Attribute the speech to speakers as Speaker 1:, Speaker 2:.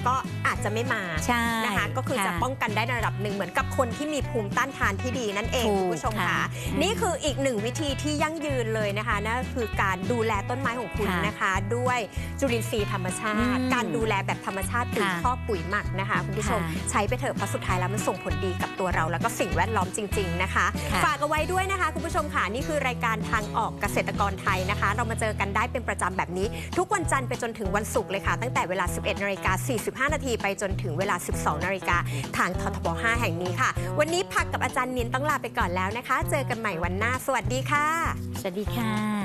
Speaker 1: ก็อาจจะไม่มานะคะก็คือจะป้องกันได้ในระดับหนึ่งเหมือนกับคนที่มีภูมิต้านทานที่ดีนั่นเองคุณผู้ชมค่ะนี่คืออีกหนึ่งวิธีที่ยั่งยืนเลยนะคะนั่นคือการดูแลต้นไม้ของคุณนะคะด้วยจุลินทรีย์ธรรมชาติการดูแลแบบธรรมชาติปุ๋ยคอกปุ๋ยหมักนะคะคุณผู้ชมใช้ไปเถอะเพราะสุดท้ายแล้วมันส่งผลดีกับตัวเราแล้วก็สิ่งแวดล้อมจริงๆนะคะฝากเอาไว้ด้วยนะคะคุณผู้ชมค่ะนี่คือรายการทางออกเกษตรกรไทยนะคะเรามาเจอกันได้เป็นประจำแบบนี้ทุกวันจันทร์ไปจนถึงวันศุกร์เลยค่ะตั้งแต่เวลา 11:45 น.ไปจนถึงเวลา 12 นาฬิกาทางททบ 5 แห่งนี้ค่ะวันนี้พักกับอาจารย์นินต้องลาไปก่อนแล้วนะคะเจอกันใหม่วันหน้าสวัสดีค่ะ
Speaker 2: สวัสดีค่ะ